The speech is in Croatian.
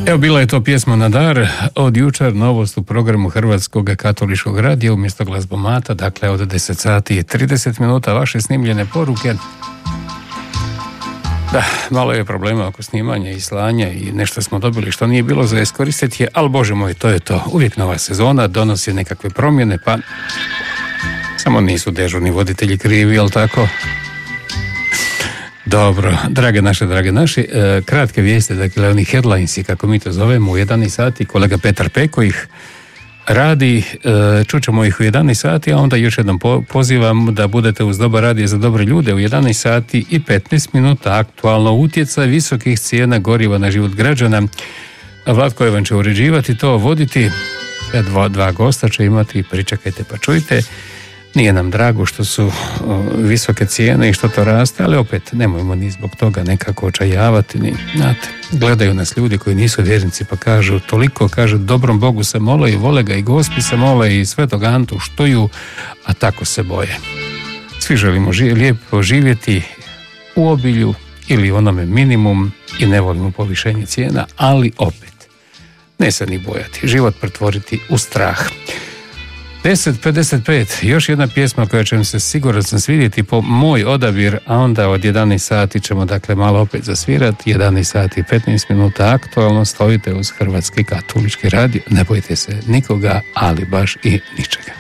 Evo, bila je to pjesma na dar od jučer, novost u programu Hrvatskog katoličkog radija umjesto glazbomata, dakle od 10 sati i 30 minuta vaše snimljene poruke. Da, malo je problema oko snimanja i slanja i nešto smo dobili što nije bilo za iskoristiti, ali Bože moj, to je to. Uvijek nova sezona donosi nekakve promjene, pa samo nisu dežurni voditelji krivi, jel tako? Dobro, drage naši, kratke vijeste, dakle oni headlinesi, kako mi to zovemo, u 11 sati, kolega Petar Peko ih radi, čućemo ih u 11 sati, a onda još jednom pozivam da budete uz Dobar radio za dobre ljude u 11 sati i 15 minuta, aktualno utjecaj visokih cijena goriva na život građana. Vlatko Evan će uređivati to, voditi, dva gosta će imati, pričekajte pa čujte. Nije nam drago što su visoke cijene i što to raste, ali opet nemojmo ni zbog toga nekako očajavati. Znate, gledaju nas ljudi koji nisu vjernici pa kažu toliko, kažu dobrom Bogu se mole i vole ga i Gospi se mole i Svetog Antu štuju, a tako se boje. Svi želimo lijepo živjeti u obilju ili onome minimum i ne volimo povišenje cijena, ali opet ne se ni bojati, život pretvoriti u strah. 10:55, još jedna pjesma koja će vam se siguran sam svidjeti po moj odabir, a onda od 11 sati ćemo dakle malo opet zasvirati, 11 sati i 15 minuta aktualno, stojite uz Hrvatski katolički radio, ne bojte se nikoga, ali baš i ničega.